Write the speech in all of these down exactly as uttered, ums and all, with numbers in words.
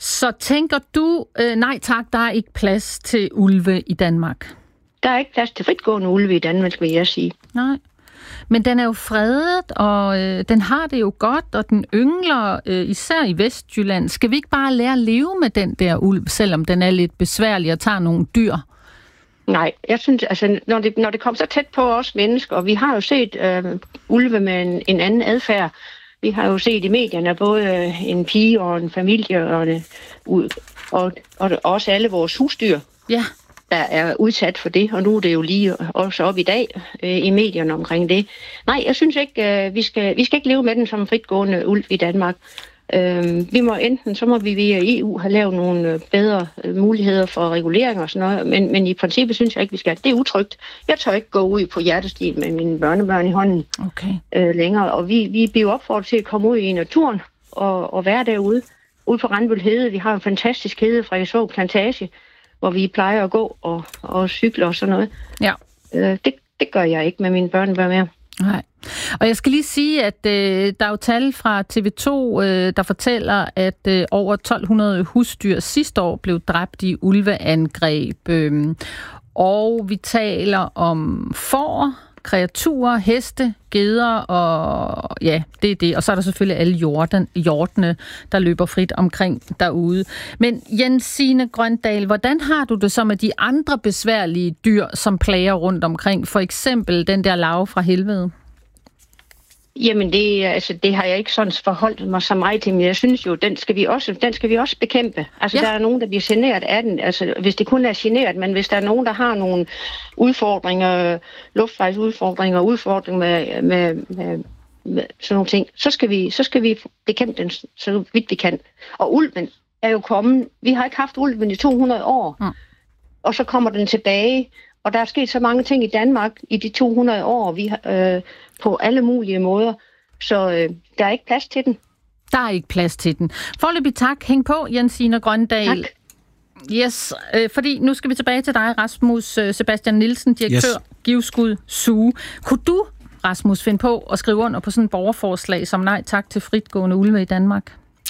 Så tænker du, øh, nej tak, der er ikke plads til ulve i Danmark? Der er ikke plads til fritgående ulve i Danmark, vil jeg sige. Nej. Men den er jo fredet, og øh, den har det jo godt, og den yngler øh, især i Vestjylland. Skal vi ikke bare lære at leve med den der ulv, selvom den er lidt besværlig og tager nogle dyr? Nej, jeg synes, altså, når det, når det kommer så tæt på os mennesker, og vi har jo set øh, ulve med en, en anden adfærd. Vi har jo set i medierne både en pige og en familie, og, og, og, og også alle vores husdyr. Ja. Der er udsat for det, og nu er det jo lige også op i dag øh, i medierne omkring det. Nej, jeg synes ikke, øh, vi, skal, vi skal ikke leve med den som fritgående ulv i Danmark. Øh, vi må enten, så må vi via E U have lavet nogle bedre øh, muligheder for regulering og sådan noget, men, men i princippet synes jeg ikke, vi skal. Det er utrygt. Jeg tør ikke gå ud på hjertestien med mine børnebørn i hånden okay. øh, længere, og vi, vi bliver opfordret til at komme ud i naturen og, og være derude. Ude på Randbøl Hede, vi har en fantastisk hede fra Frederiksvåg Plantage, hvor vi plejer at gå og, og cykle og sådan noget. Ja. Øh, det, det gør jeg ikke med mine børnebørn mere. Nej. Og jeg skal lige sige, at øh, der er jo tal fra T V to, øh, der fortæller, at øh, over tolv hundrede husdyr sidste år blev dræbt i ulveangreb. Øh, og vi taler om får, kreaturer, heste, geder og ja, det er det. Og så er der selvfølgelig alle jorden, hjortene, der løber frit omkring derude. Men Jensine Grøndahl, hvordan har du det så med de andre besværlige dyr, som plager rundt omkring? For eksempel den der larve fra helvede. Jamen, det, altså, det har jeg ikke sådan forholdt mig så meget til, men jeg synes jo, den skal vi også, den skal vi også bekæmpe. Altså, ja. Der er nogen, der bliver generet af den. Altså, hvis det kun er generet, men hvis der er nogen, der har nogle udfordringer, luftvejsudfordringer, udfordringer med, med, med, med sådan nogle ting, så skal vi, så skal vi bekæmpe den så vidt vi kan. Og ulven er jo kommet. Vi har ikke haft ulven i to hundrede år, mm. og så kommer den tilbage. Og der er sket så mange ting i Danmark i de to hundrede år, vi øh, på alle mulige måder. Så øh, der er ikke plads til den. Der er ikke plads til den. Foreløbig tak. Hæng på, Jensine Grøndahl. Tak. Yes, øh, fordi nu skal vi tilbage til dig, Rasmus øh, Sebastian Nielsen, direktør yes. Givskud Zoo. Kunne du, Rasmus, finde på at skrive under på sådan et borgerforslag som nej tak til fritgående ulve i Danmark?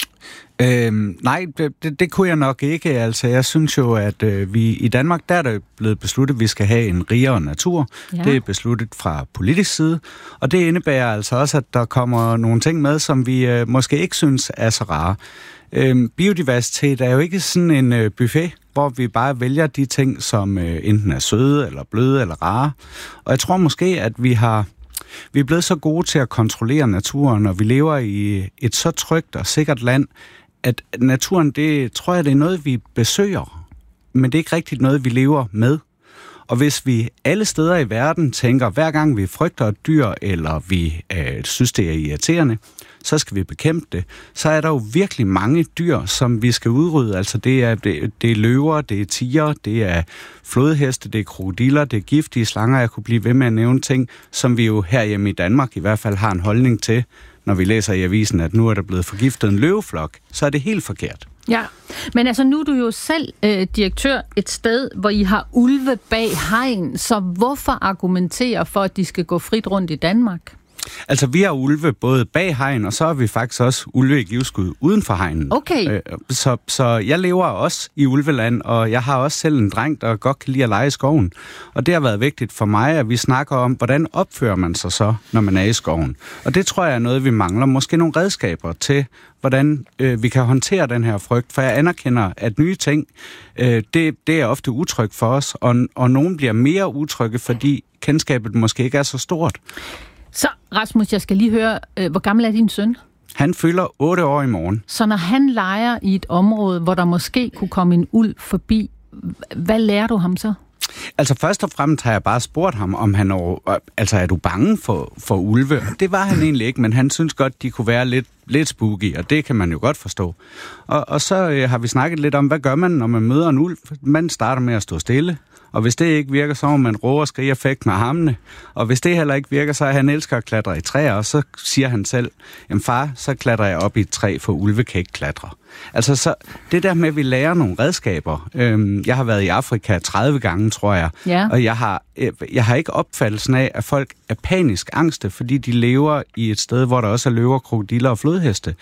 Øhm, nej, det, det kunne jeg nok ikke. Altså, jeg synes jo, at øh, vi i Danmark, der er det blevet besluttet, at vi skal have en rigere natur. Ja. Det er besluttet fra politisk side, og det indebærer altså også, at der kommer nogle ting med, som vi øh, måske ikke synes er så rare. Øhm, biodiversitet er jo ikke sådan en øh, buffet, hvor vi bare vælger de ting, som øh, enten er søde, eller bløde, eller rare. Og jeg tror måske, at vi har Vi er blevet så gode til at kontrollere naturen, og vi lever i et så trygt og sikkert land, at naturen, det tror jeg, det er noget, vi besøger, men det er ikke rigtigt noget, vi lever med. Og hvis vi alle steder i verden tænker, hver gang vi frygter et dyr, eller vi øh, synes, det er irriterende, så skal vi bekæmpe det, så er der jo virkelig mange dyr, som vi skal udrydde. Altså det er, det, det er løver, det er tiger, det er flodheste, det er krokodiller, det er giftige slanger. Jeg kunne blive ved med at nævne ting, som vi jo herhjemme i Danmark i hvert fald har en holdning til, når vi læser i avisen, at nu er der blevet forgiftet en løveflok, så er det helt forkert. Ja, men altså nu er du jo selv øh, direktør et sted, hvor I har ulve bag hegn, så hvorfor argumentere for, at de skal gå frit rundt i Danmark? Altså, vi har ulve både bag hegn, og så har vi faktisk også ulve i Givskud uden for hegnen. Okay. Øh, så, så jeg lever også i ulveland, og jeg har også selv en dreng, der godt kan lide at lege i skoven. Og det har været vigtigt for mig, at vi snakker om, hvordan opfører man sig så, når man er i skoven. Og det tror jeg er noget, vi mangler. Måske nogle redskaber til, hvordan øh, vi kan håndtere den her frygt. For jeg anerkender, at nye ting, øh, det, det er ofte utrygt for os, og, og nogen bliver mere utrygge, fordi kendskabet måske ikke er så stort. Så Rasmus, jeg skal lige høre, øh, hvor gammel er din søn? Han fylder otte år i morgen. Så når han leger i et område, hvor der måske kunne komme en ulv forbi, hvad lærer du ham så? Altså først og fremmest har jeg bare spurgt ham, om han er, altså er du bange for, for ulve? Det var han egentlig ikke, men han synes godt, de kunne være lidt, lidt spooky, og det kan man jo godt forstå. Og, og så øh, har vi snakket lidt om, hvad gør man, når man møder en ulv? Man starter med at stå stille. Og hvis det ikke virker, så må man råbe og skrige og fægte med hammene. Og hvis det heller ikke virker, så er han elsker at klatre i træer, og så siger han selv, jamen far, så klatrer jeg op i et træ, for ulve kan ikke klatre. Altså så det der med, at vi lærer nogle redskaber. Øhm, jeg har været i Afrika tredive gange, tror jeg. Ja. Og jeg har, jeg har ikke opfattelsen af, at folk er panisk angste, fordi de lever i et sted, hvor der også er løver, krokodiller og flodheste.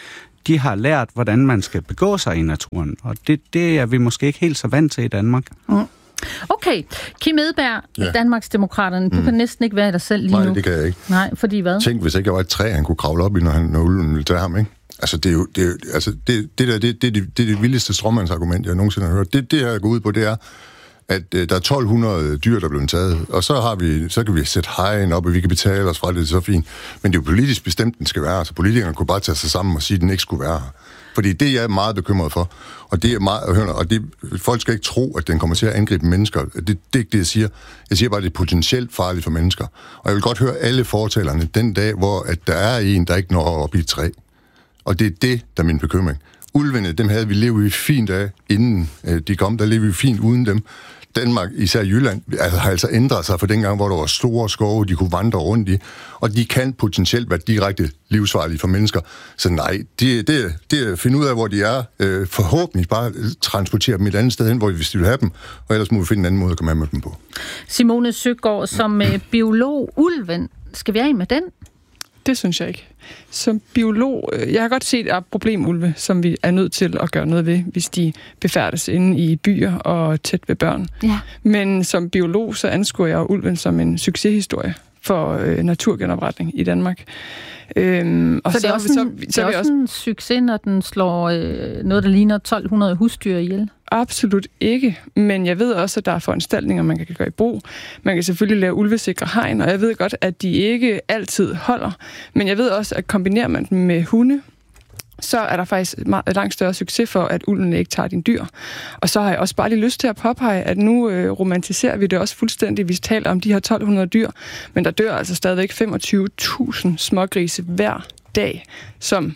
de har lært, hvordan man skal begå sig i naturen. Og det, det er vi måske ikke helt så vant til i Danmark. Mm. Okay, Kim Edberg, ja. Danmarksdemokraterne, du mm. kan næsten ikke være dig selv lige Nej, nu. Nej, det kan jeg ikke. Nej, fordi hvad? Tænk, hvis ikke jeg var et træ, han kunne kravle op i, når, han, når ulven ville tage ham, ikke? Altså, det er jo, det er, altså, det, det der, det, det, det, det er det vildeste stråmandsargument, jeg nogensinde har hørt. Det, det jeg går ud på, det er, at øh, der er tolv hundrede dyr, der er blevet taget, og så, har vi, så kan vi sætte hegn op, og vi kan betale os fra det, det er så fint. Men det er jo politisk bestemt, den skal være. Altså, politikerne kunne bare tage sig sammen og sige, at den ikke skulle være her. Fordi det jeg er meget bekymret for, og det er meget, og det, folk skal ikke tro, at den kommer til at angribe mennesker. Det, det er ikke det, jeg siger. Jeg siger bare, at det er potentielt farligt for mennesker. Og jeg vil godt høre alle fortalerne den dag, hvor at der er en, der ikke når op i et træ. Og det er det, der er min bekymring. Ulvene, dem havde vi levet i fint af, inden øh, de kom. Der levede vi fint uden dem. Danmark, især Jylland, altså, har altså ændret sig fra dengang, hvor der var store skove, de kunne vandre rundt i. Og de kan potentielt være direkte livsfarlige for mennesker. Så nej, det, det, det er at finde ud af, hvor de er. Øh, forhåbentlig bare transportere dem et andet sted hen, hvor vi hvis de vil have dem. Og ellers må vi finde en anden måde at komme med dem på. Simone Søgaard, som øh, biolog, ulven, skal vi af med den? Det synes jeg ikke. Som biolog, jeg har godt set, at der er problemulve, som vi er nødt til at gøre noget ved, hvis de befærdes inde i byer og tæt ved børn. Ja. Men som biolog, så anskuer jeg ulven som en succeshistorie for øh, naturgenopretning i Danmark. Øhm, og så, så det er også, en, så, så det er også, også en succes, når den slår øh, noget, der ligner tolv hundrede husdyr ihjel? Absolut ikke, men jeg ved også, at der er foranstaltninger, man kan gøre i brug. Man kan selvfølgelig lave ulvesikre hegn, og jeg ved godt, at de ikke altid holder. Men jeg ved også, at kombinerer man dem med hunde, så er der faktisk meget, langt større succes for, at ulven ikke tager din dyr. Og så har jeg også bare lige lyst til at påpege, at nu øh, romantiserer vi det også fuldstændig. Vi taler om de her tolv hundrede dyr, men der dør altså stadigvæk femogtyve tusind smågrise hver dag, som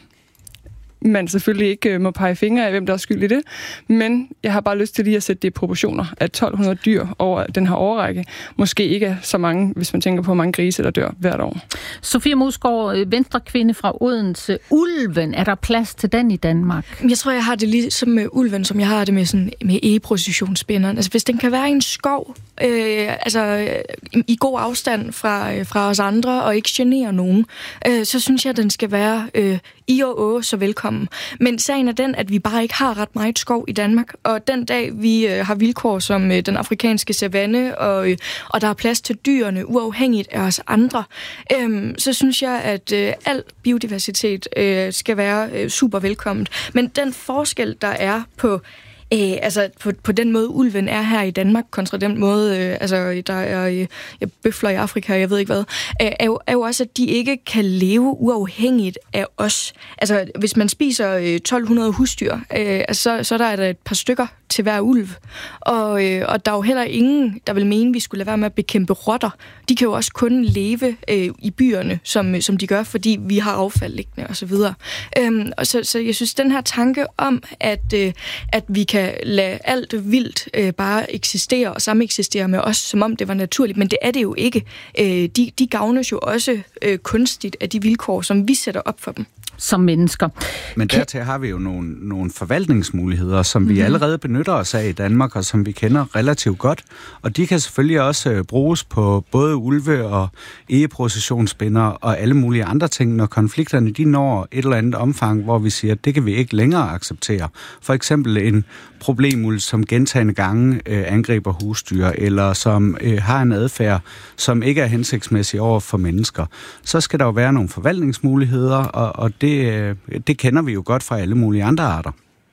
man selvfølgelig ikke må pege fingre af, hvem der er skyld i det. Men jeg har bare lyst til lige at sætte det i proportioner, at tolv hundrede dyr over den her årrække måske ikke er så mange, hvis man tænker på, hvor mange grise, der dør hvert år. Sofie Mosgaard, venstrekvinde fra Odense. Ulven, er der plads til den i Danmark? Jeg tror, jeg har det ligesom med ulven, som jeg har det med, sådan, med egeprocessionsspænderen. Altså, hvis den kan være i en skov, øh, altså i god afstand fra, øh, fra os andre, og ikke genere nogen, øh, så synes jeg, at den skal være øh, i og å så velkommen. Men sagen er den, at vi bare ikke har ret meget skov i Danmark, og den dag, vi øh, har vilkår som øh, den afrikanske savanne, og, øh, og der er plads til dyrene, uafhængigt af os andre, øh, så synes jeg, at øh, al biodiversitet øh, skal være øh, super velkomment. Men den forskel, der er på Øh, altså på, på den måde ulven er her i Danmark kontra den måde øh, altså der er øh, bøfler i Afrika, jeg ved ikke hvad, øh, er, jo, er jo også at de ikke kan leve uafhængigt af os. Altså hvis man spiser øh, tolv hundrede husdyr, øh, altså, så, så der er der et par stykker til hver ulv. Og, øh, og der er jo heller ingen, der vil mene, at vi skulle lade være med at bekæmpe rotter. De kan jo også kun leve øh, i byerne, som, som de gør, fordi vi har affald liggende osv. Øhm, og så, så jeg synes, den her tanke om, at, øh, at vi kan lade alt vildt øh, bare eksistere og sameksistere med os, som om det var naturligt, men det er det jo ikke. Øh, de, de gavnes jo også øh, kunstigt af de vilkår, som vi sætter op for dem. Som mennesker. Men dertil har vi jo nogle, nogle forvaltningsmuligheder, som vi mm-hmm. allerede benytter os af i Danmark, og som vi kender relativt godt. Og de kan selvfølgelig også bruges på både ulve og egeprocessionsspænder og alle mulige andre ting, når konflikterne de når et eller andet omfang, hvor vi siger, at det kan vi ikke længere acceptere. For eksempel en problemulv, som gentagne gange øh, angriber husdyr, eller som øh, har en adfærd, som ikke er hensigtsmæssig over for mennesker. Så skal der jo være nogle forvaltningsmuligheder, og, og det, øh, det kender vi jo godt fra alle mulige andre arter.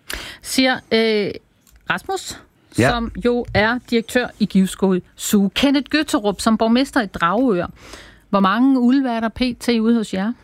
Siger øh, Rasmus, ja. som jo er direktør i Givskov Zoo. Kenneth Gøtterup, som borgmester i Dragør. Hvor mange ulve er der pt. Ude hos jer?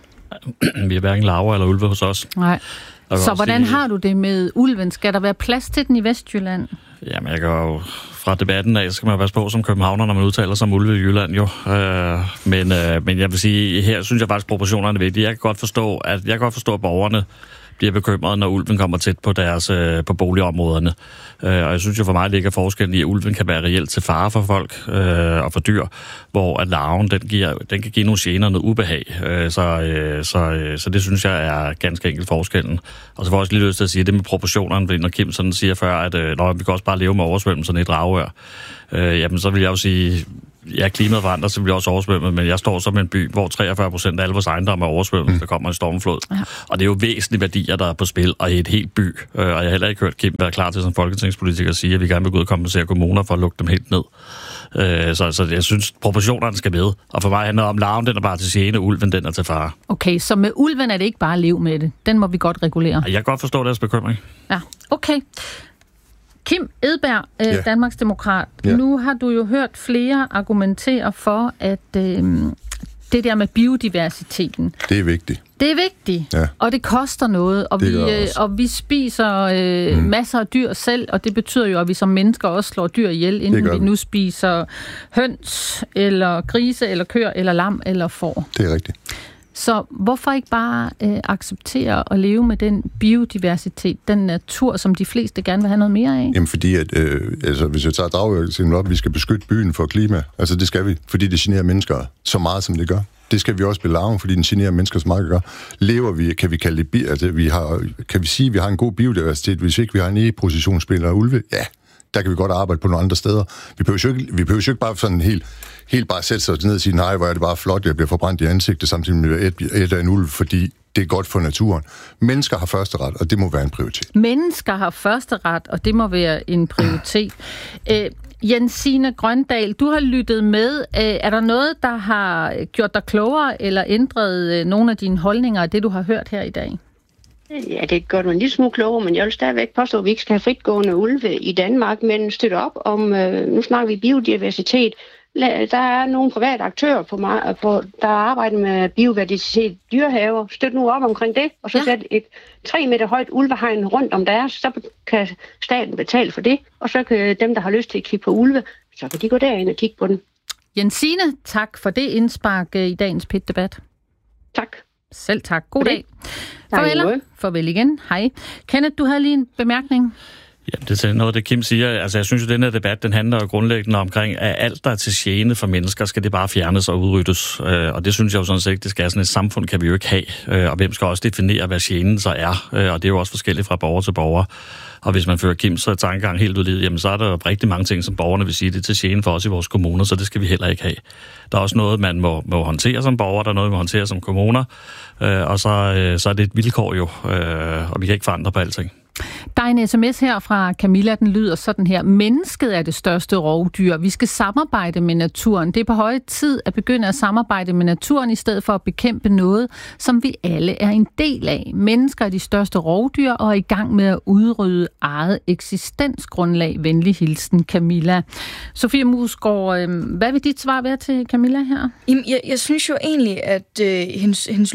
Vi er hverken larver eller ulve hos os. Nej. Så hvordan sige, har du det med ulven? Skal der være plads til den i Vestjylland? Jamen, jeg går jo fra debatten af, så skal man passe på som københavner, når man udtaler sig om ulve i Jylland jo. Øh, men, øh, men jeg vil sige, her synes jeg faktisk, proportionerne er vigtige. Jeg kan godt forstå, at, jeg kan godt forstå, at borgerne bliver bekymrede, når ulven kommer tæt på deres øh, på boligområderne. Øh, og jeg synes jo for mig ligger forskellen i, at ulven kan være reelt til fare for folk øh, og for dyr, hvor at larven, den, giver, den kan give nogle gener, noget ubehag. Øh, så, øh, så, øh, så det synes jeg er ganske enkelt forskellen. Og så får jeg også lige lyst til at sige det med proportionerne, når Kim sådan siger før, at øh, når vi kan også bare leve med oversvømmelserne i Dragør, øh, jamen så vil jeg jo sige, ja, klimaet forandrer, så bliver også oversvømmet, men jeg står som en by, hvor treogfyrre procent af alle vores ejendomme er oversvømmet, mm. der kommer en stormflod. Ja. Og det er jo væsentlige værdier, der er på spil, og i et helt by. Og jeg har heller ikke hørt Kim være klar til som folketingspolitiker at sige, at vi gerne vil gå ud og kompensere kommuner for at lukke dem helt ned. Så, så jeg synes, proportionerne skal med. Og for mig handler det om, larven den er bare til gene, ulven den er til fare. Okay, så med ulven er det ikke bare at leve med det. Den må vi godt regulere. Jeg kan godt forstå deres bekymring. Ja, okay. Kim Edberg, øh, yeah. Danmarksdemokrat. Yeah. Nu har du jo hørt flere argumentere for, at øh, det der med biodiversiteten... Det er vigtigt. Det er vigtigt, ja. Og det koster noget, og, vi, øh, og vi spiser øh, mm. masser af dyr selv, og det betyder jo, at vi som mennesker også slår dyr ihjel, inden vi. vi nu spiser høns, eller grise, eller køer, eller lam, eller får. Det er rigtigt. Så hvorfor ikke bare øh, acceptere at leve med den biodiversitet, den natur, som de fleste gerne vil have noget mere af? Jamen fordi, at, øh, altså, hvis jeg tager Dragør op, vi skal beskytte byen for klima. Altså det skal vi, fordi det generer mennesker så meget, som det gør. Det skal vi også belave, fordi den generer mennesker så meget, det gør. Lever vi, kan vi kalde det, bi- altså, vi har, kan vi sige, at vi har en god biodiversitet, hvis ikke vi har en e-positionsspiller af ulve? Ja, der kan vi godt arbejde på nogle andre steder. Vi behøver jo ikke, vi behøver jo ikke bare sådan helt, helt bare sætte sig ned og sige, nej, hvor er det bare flot, jeg bliver forbrændt i ansigtet, samtidig med et, et af en ulv, fordi det er godt for naturen. Mennesker har førsteret, og det må være en prioritet. Mennesker har førsteret, og det må være en prioritet. Æ, Jensine Grøndal, du har lyttet med. Er der noget, der har gjort dig klogere, eller ændret nogle af dine holdninger af det, du har hørt her i dag? Ja, det gør du en lille smule klogere, men jeg vil stadigvæk påstå, at vi ikke skal have fritgående ulve i Danmark, men støtte op om, øh, nu snakker vi biodiversitet. Der er nogle private aktører, på, på, der arbejder med biodiversitet, dyrehaver. Støt nu op omkring det, og så ja. Sæt et tre meter højt ulvehegn rundt om deres, så kan staten betale for det, og så kan dem, der har lyst til at kigge på ulve, så kan de gå derind og kigge på den. Jensine, tak for det indspark i dagens P et-debat. Tak. Selv tak. God dag. Farvel. Farvel igen. Hej. Kenneth, du havde lige en bemærkning. Ja, det er noget af det, Kim siger. Altså, jeg synes jo, at den her debat, den handler jo grundlæggende omkring, at alt, der er til gene for mennesker, skal det bare fjernes og udryddes. Og det synes jeg jo sådan set ikke, det skal. Sådan et samfund kan vi jo ikke have. Og hvem skal også definere, hvad genen så er? Og det er jo også forskelligt fra borger til borger. Og hvis man fører Kims tankegang helt ud i livet, jamen så er der rigtig mange ting, som borgerne vil sige, det er til gene for os i vores kommuner, så det skal vi heller ikke have. Der er også noget, man må, må håndtere som borger, der er noget, man må håndtere som kommuner, øh, og så, øh, så er det et vilkår jo, øh, og vi kan ikke forandre på alting. Der er en sms her fra Camilla, den lyder sådan her. Mennesket er det største rovdyr. Vi skal samarbejde med naturen. Det er på høje tid at begynde at samarbejde med naturen, i stedet for at bekæmpe noget, som vi alle er en del af. Mennesker er de største rovdyr og er i gang med at udrydde eget eksistensgrundlag. Venlig hilsen, Camilla. Sofie Musgaard, hvad vil dit svar være til Camilla her? Jamen, jeg, jeg synes jo egentlig, at øh, hendes, hendes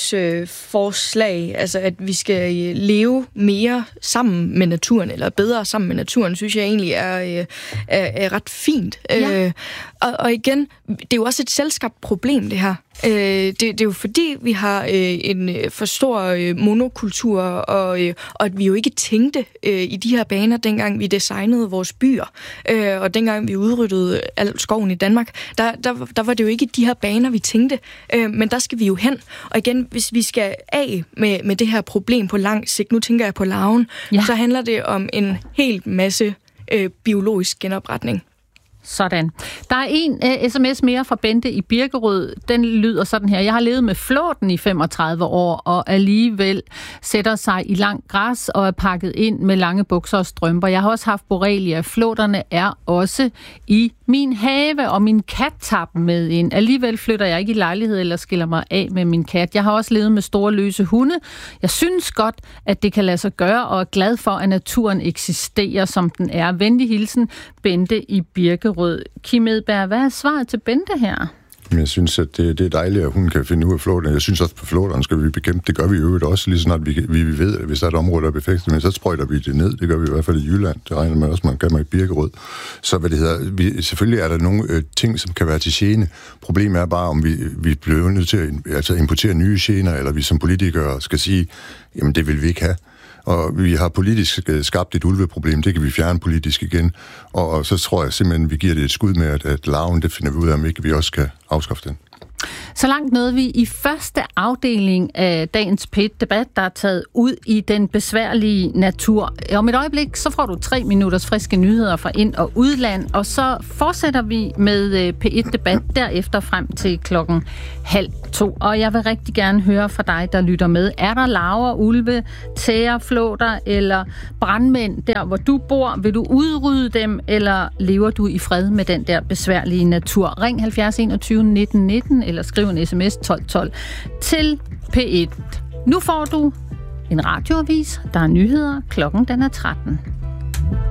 løsningsforslag, øh, altså at vi skal leve mere sammen med naturen, eller bedre sammen med naturen, synes jeg egentlig er, er, er ret fint. Ja. Øh, og, og igen, det er jo også et selvskabt problem, det her. Øh, det, det er jo fordi, vi har øh, en for stor øh, monokultur, og, øh, og at vi jo ikke tænkte øh, i de her baner, dengang vi designede vores byer, øh, og dengang vi udryddede al skoven i Danmark, der, der, der var det jo ikke de her baner, vi tænkte, øh, men der skal vi jo hen. Og igen, hvis vi skal af med, med det her problem på lang sigt, nu tænker jeg på larven, ja. Så handler det om en helt masse øh, biologisk genopretning. Sådan. Der er en uh, sms mere fra Bente i Birkerød. Den lyder sådan her. Jeg har levet med flåten i femogtredive år, og alligevel sætter sig i lang græs og er pakket ind med lange bukser og strømper. Jeg har også haft borrelia. Flåterne er også i min have, og min kat tager dem med ind. Alligevel flytter jeg ikke i lejlighed eller skiller mig af med min kat. Jeg har også levet med store løse hunde. Jeg synes godt, at det kan lade sig gøre, og er glad for, at naturen eksisterer, som den er. Venlig hilsen, Bente i Birkerød. Kim Edberg, hvad er svaret til Bente her? Jeg synes, at det, det er dejligt, at hun kan finde ud af flåterne. Jeg synes også, at på flåterne skal vi bekæmpe. Det gør vi jo også, lige snart vi, vi, vi ved, at hvis der er et område, der er befæstet, men så sprøjter vi det ned. Det gør vi i hvert fald i Jylland. Det regner man også, man kan med i Birkerød. Så hvad det hedder, vi, selvfølgelig er der nogle øh, ting, som kan være til gene. Problemet er bare, om vi, vi bliver nødt til at altså, importere nye gener, eller vi som politikere skal sige, jamen det vil vi ikke have. Og vi har politisk skabt et ulveproblem, det kan vi fjerne politisk igen. Og, og så tror jeg simpelthen, vi giver det et skud med, at, at larven, det finder vi ud af, om ikke vi også kan afskaffe den. Så langt nåede vi i første afdeling af dagens P et-debat, der er taget ud i den besværlige natur. Om et øjeblik, så får du tre minutters friske nyheder fra ind- og udland, og så fortsætter vi med P et-debat derefter frem til klokken halv to. Og jeg vil rigtig gerne høre fra dig, der lytter med. Er der larver, ulve, tæger, flåter eller brandmænd der, hvor du bor? Vil du udrydde dem, eller lever du i fred med den der besværlige natur? Ring halvfjerds enogtyve nitten nitten eller skriv en sms tolv tolv til P et. Nu får du en radioavis, der er nyheder, klokken den er tretten.